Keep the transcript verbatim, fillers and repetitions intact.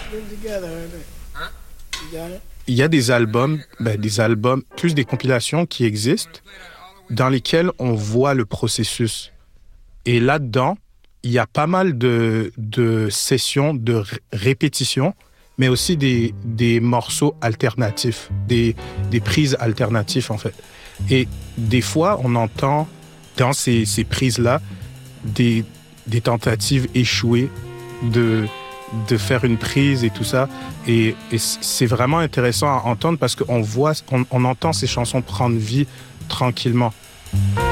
Il y a des albums, ben, des albums, plus des compilations qui existent dans lesquelles on voit le processus. Et là-dedans, il y a pas mal de, de sessions de r- répétition, mais aussi des, des morceaux alternatifs, des, des prises alternatives, en fait. Et des fois, on entend dans ces, ces prises-là des, des tentatives échouées de, de faire une prise et tout ça. Et, et c'est vraiment intéressant à entendre parce qu'on voit, on, on entend ces chansons prendre vie tranquillement.